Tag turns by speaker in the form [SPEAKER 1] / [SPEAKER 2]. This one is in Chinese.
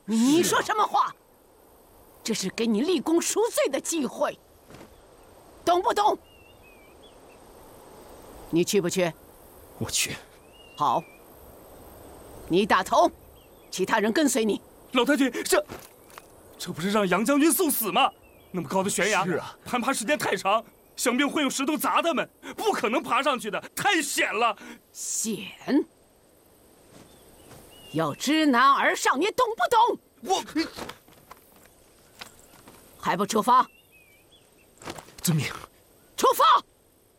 [SPEAKER 1] 你说什么话？这是给你立功赎罪的机会，懂不懂？你去不去？
[SPEAKER 2] 我去。
[SPEAKER 1] 好，你打头，其他人跟随你。
[SPEAKER 3] 老太君，这不是让杨将军送死吗？那么高的悬崖，
[SPEAKER 2] 是啊，
[SPEAKER 3] 攀爬时间太长，想必会有石头砸他们，不可能爬上去的，太险了。
[SPEAKER 1] 险？要知难而上，你懂不懂？
[SPEAKER 3] 我
[SPEAKER 1] 还不出发？
[SPEAKER 2] 遵命。
[SPEAKER 1] 出发！